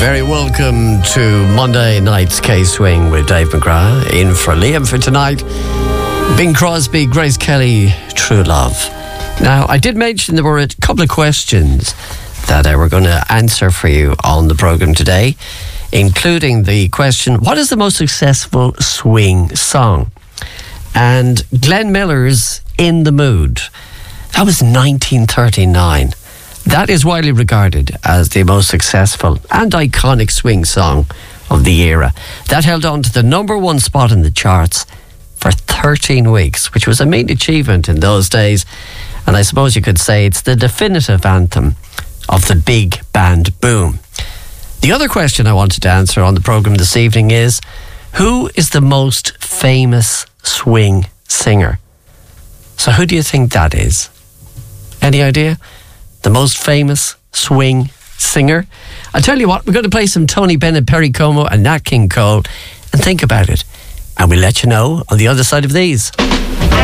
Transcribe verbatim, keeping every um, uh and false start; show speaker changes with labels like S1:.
S1: Very welcome to Monday night's K-Swing with Dave McGrath, in for Liam for tonight. Bing Crosby, Grace Kelly, True Love. Now, I did mention there were a couple of questions that I were going to answer for you on the programme today, including the question, what is the most successful swing song? And Glenn Miller's In the Mood. That was nineteen thirty-nine. That is widely regarded as the most successful and iconic swing song of the era. That held on to the number one spot in the charts for thirteen weeks, which was a mean achievement in those days. And I suppose you could say it's the definitive anthem of the big band boom. The other question I wanted to answer on the programme this evening is, who is the most famous swing singer? So who do you think that is? Any idea? The most famous swing singer? I'll tell you what, we're going to play some Tony Bennett, Perry Como and Nat King Cole, and think about it. And we'll let you know on the other side of these.